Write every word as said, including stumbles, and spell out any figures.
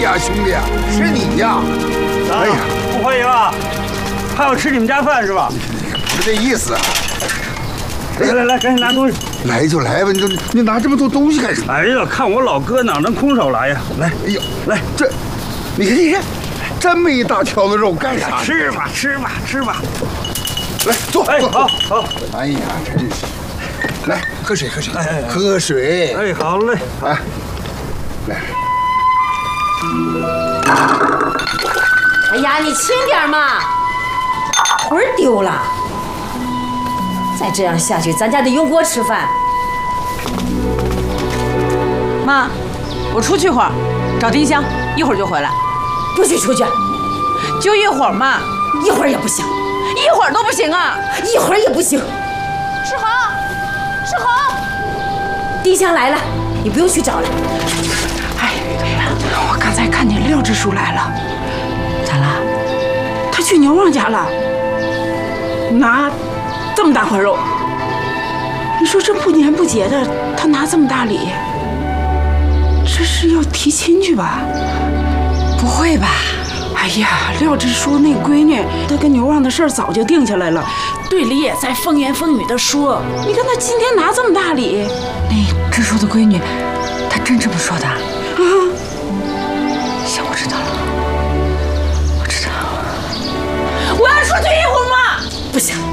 呀，兄弟，是你呀！哎呀， 不欢迎啊！还要吃你们家饭是吧？ 不是这意思啊！ 来来来，赶紧拿东西。 来就来吧，你这你拿这么多东西干什么？ 哎呀，看我老哥哪能空手来呀？来， 哎呦， 来， 这，你看你看，这么一大条的肉干啥？ 吃吧吃吧吃吧。 来坐， 哎， 坐好，好。 哎呀，真是。来，喝水喝水，喝水。 哎，好嘞。 哎，来。 哎呀，你轻点嘛，魂儿丢了。再这样下去，咱家得用锅吃饭。 妈，我出去会儿，找丁香，一会儿就回来。 不许出去， 就一会儿嘛， 一会儿也不行， 一会儿都不行啊， 一会儿也不行。 世恒，世恒， 丁香来了，你不用去找了。 哎，我刚才看见廖支书来了， 咋了？ 他去牛旺家了，拿这么大块肉。你说这不年不节的，他拿这么大礼，这是要提亲去吧？ 不会吧？ 哎呀，廖支书那闺女，她跟牛旺的事儿早就定下来了，队里也在风言风语的说。你看他今天拿这么大礼， 那支书的闺女，她真这么说的？啊，行，我知道了，我知道了。我要出去一会儿嘛。 不行，